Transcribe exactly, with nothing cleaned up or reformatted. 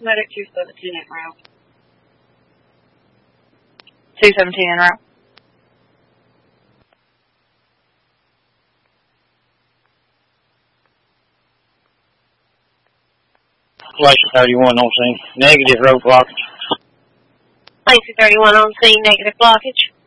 Medic two seventeen en route. two seventeen en route. Lacy thirty-one on scene. Negative road blockage. Lacy thirty-one on scene, negative blockage.